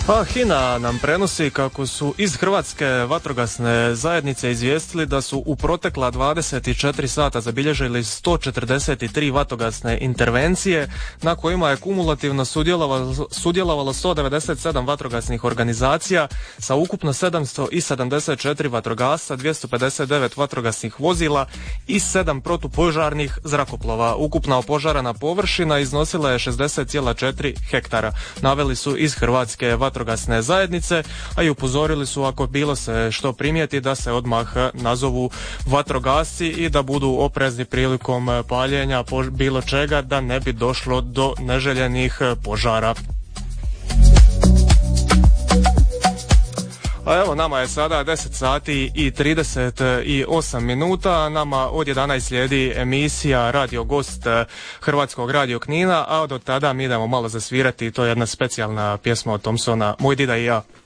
A HINA nam prenosi kako su iz Hrvatske vatrogasne zajednice izvijestili da su u protekla 24 sata zabilježili 143 vatrogasne intervencije na kojima je kumulativno sudjelovalo 197 vatrogasnih organizacija sa ukupno 774 vatrogasca, 259 vatrogasnih vozila i 7 protupožarnih zrakoplova. Ukupna opožarana površina iznosila je 60,4 hektara. Naveli su iz Hrvatske vatrogasne zajednice, a i upozorili su ako bilo se što primijeti da se odmah nazovu vatrogasci i da budu oprezni prilikom paljenja bilo čega da ne bi došlo do neželjenih požara. A evo, nama je sada 10 sati i 38 minuta, nama od 11 slijedi emisija Radio Gost Hrvatskog radio Knina, a do tada mi idemo malo zasvirati, to je jedna specijalna pjesma od Thompsona, Moj dida i ja.